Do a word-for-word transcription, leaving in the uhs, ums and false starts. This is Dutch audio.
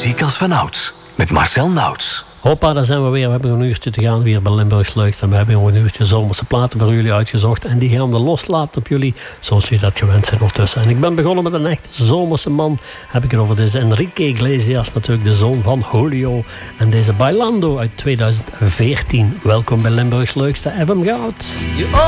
Muziek als vanouds. Met Marcel Nauts. Hoppa, daar zijn we weer. We hebben een uurtje te gaan weer bij Limburgs Leuk. En we hebben een uurtje zomerse platen voor jullie uitgezocht. En die gaan we loslaten op jullie, zoals jullie dat gewend zijn ondertussen. En ik ben begonnen met een echt zomerse man. Heb ik het over deze Enrique Iglesias, natuurlijk de zoon van Julio. En deze Bailando uit tweeduizend veertien. Welkom bij Limburgs Leukste F M Goud.